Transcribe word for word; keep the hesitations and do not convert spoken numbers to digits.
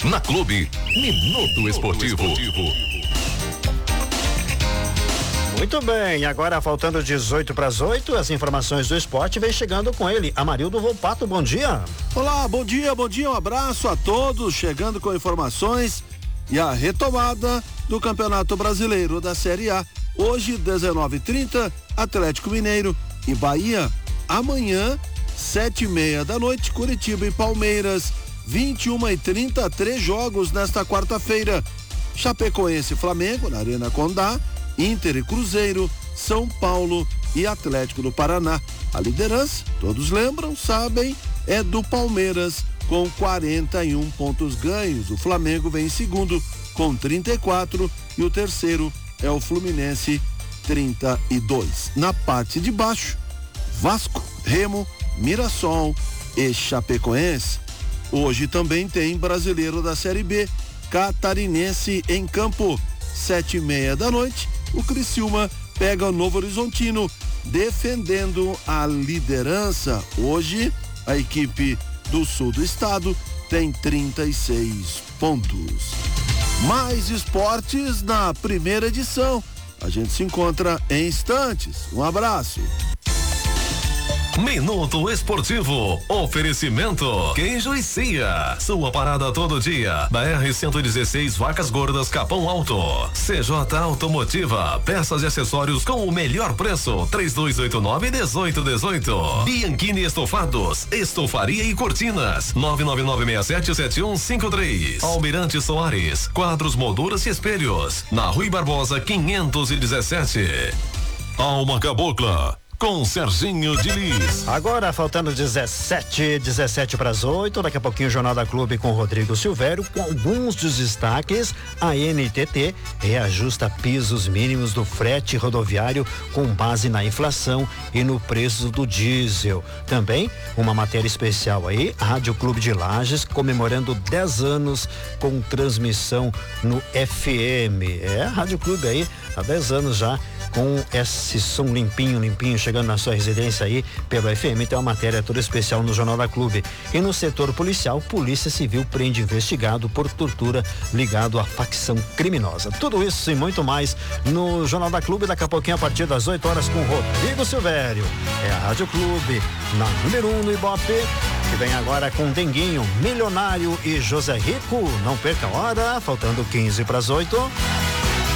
Na Clube, Minuto Esportivo. Muito bem, agora faltando dezoito para as oito, as informações do esporte vem chegando com ele, Amarildo Volpato, bom dia. Olá, bom dia, bom dia, um abraço a todos, chegando com informações e a retomada do Campeonato Brasileiro da Série A. Hoje, dezenove e trinta, Atlético Mineiro e Bahia. Amanhã, sete e meia da noite, Curitiba e Palmeiras. vinte e uma e trinta, três jogos nesta quarta-feira. Chapecoense e Flamengo na Arena Condá. Inter e Cruzeiro, São Paulo e Atlético do Paraná. A liderança, todos lembram, sabem, é do Palmeiras com quarenta e um pontos ganhos. O Flamengo vem em segundo com trinta e quatro e o terceiro é o Fluminense, trinta e dois. Na parte de baixo, Vasco, Remo, Mirassol e Chapecoense. Hoje também tem Brasileiro da Série B, Catarinense em campo, sete e meia da noite. O Criciúma pega o Novo Horizontino, defendendo a liderança. Hoje, a equipe do sul do estado tem trinta e seis pontos. Mais esportes na primeira edição. A gente se encontra em instantes. Um abraço. Minuto Esportivo, oferecimento Queijo e Cia, sua parada todo dia, da R cento e dezesseis Vacas Gordas Capão Alto. C J Automotiva, peças e acessórios com o melhor preço, três dois oito nove, dezoito dezoito. Bianchini Estofados, estofaria e cortinas, nove nove nove seis sete sete um cinco três. Almirante Soares, quadros, molduras e espelhos, na Rui Barbosa quinhentos e dezessete. Alma Cabocla, com Serginho Diniz. Agora faltando dezessete, dezessete para as oito, daqui a pouquinho o Jornal da Clube com Rodrigo Silvério, com alguns dos destaques. A N T T reajusta pisos mínimos do frete rodoviário com base na inflação e no preço do diesel. Também uma matéria especial aí, Rádio Clube de Lages comemorando dez anos com transmissão no F M. É, Rádio Clube aí há dez anos já com esse som limpinho, limpinho, chegando na sua residência aí pelo F M. Tem uma matéria toda especial no Jornal da Clube. E no setor policial, Polícia Civil prende investigado por tortura ligado à facção criminosa. Tudo isso e muito mais no Jornal da Clube, daqui a pouquinho a partir das oito horas com Rodrigo Silvério. É a Rádio Clube, na número um no Ibope, que vem agora com Denguinho, Milionário e José Rico. Não perca a hora, faltando quinze para as oito.